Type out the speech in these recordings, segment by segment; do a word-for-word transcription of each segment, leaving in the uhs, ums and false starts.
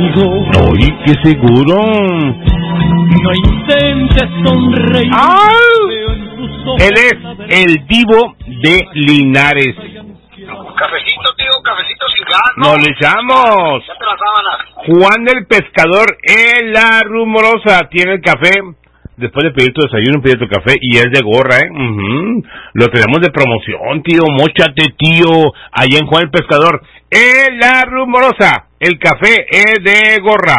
conmigo. Oye, qué seguro. No intentes sonreír. ¡Ay! Él es el Divo de Linares. Cafecito, tío, cafecito sin gas, ¿no? Nos le echamos. Ya te las sábanas. Juan el Pescador en La Rumorosa tiene el café. Después de pedir tu desayuno, pide tu café y es de gorra, ¿eh? Uh-huh. Lo tenemos de promoción, tío. Móchate, tío. Allá en Juan el Pescador en La Rumorosa. El café es de gorra.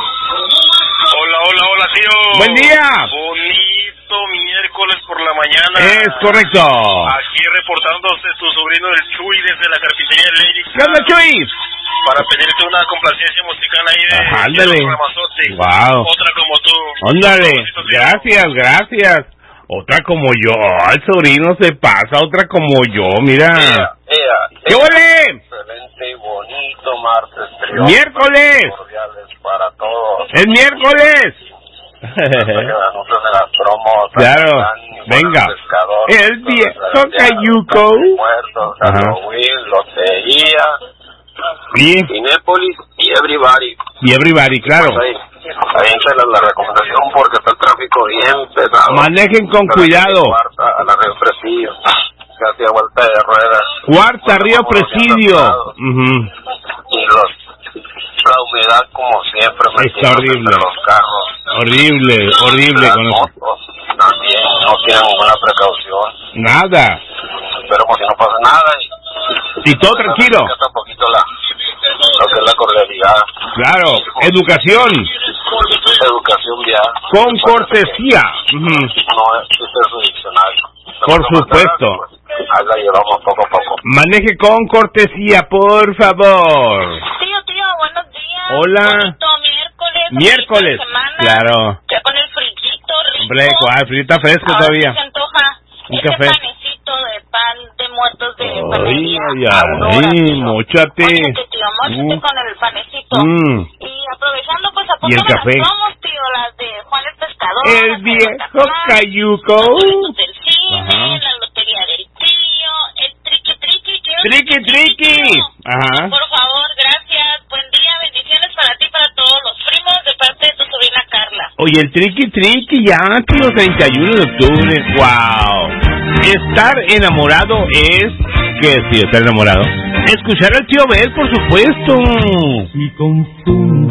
Hola, hola, hola, tío. Buen día. Bonito miércoles por la mañana. Es correcto. Aquí reportándose tu sobrino el Chuy desde la carpintería Lady. ¿Qué onda, Chuy? Para pedirte una complacencia musical ahí de... Ajá, ándale. Wow. Otra como tú. Ándale. Gracias, gracias. Otra como yo. El sobrino se pasa. Otra como yo, mira. Ea, ea, ¿Qué huele? Excelente y bonito martes. Miércoles. Cordiales para todos. Es miércoles. Anuncios de las promos. Claro. Venga. El viejo cayuco. Muertos, Halloween, lotería. Sí. Cinépolis y Everybody. Y Everybody, claro. Pues ahí, ahí entra la, la recomendación porque está el tráfico bien pesado. Manejen con cuidado. Cuarta a la Río Presidio. Casi a vuelta de ruedas. Cuarta Río Presidio. Uh-huh. Y los, la humedad como siempre. Está horrible. Los carros. Horrible, horrible las con motos, eso. También no tienen ninguna precaución. Nada. Esperemos que no pase nada. Y, y todo tranquilo. Un poquito la, lo que es la cordialidad. Claro, educación. Educación vial. Con cortesía. Uh-huh. No es su diccionario. Por supuesto. Pues, ahí la llevamos poco a poco. Maneje con cortesía, por favor. Tío, tío, buenos días. Hola. Bonito miércoles. Miércoles. Claro. Ya con el frillito rico. Hombre, ¿cuál? Frillita fresco ahora todavía. Se antoja un ese café. panecito de pan de muertos de Ay, panadería. ay, ay, móchate. Móchate, tío, móchate Uh. con el panecito. Mm. Y aprovechando, pues, ¿Y el apúntame café? las promos, tío, las de Juan el Pescador. El las de viejo Catán, cayuco. los boletos del cine, Ajá. la lotería del tío, el triqui triqui. quiero Triqui, triqui. tío. Ajá. Por favor, gracias. Buen día, bendiciones para ti y para todos los primos de parte de tu sobrina Carla. Oye, el triqui triqui ya, tío, treinta y uno de octubre. Wow. Estar enamorado es... ¿Qué es, tío, estar enamorado? Escuchar al tío Bel, por supuesto. Y confundo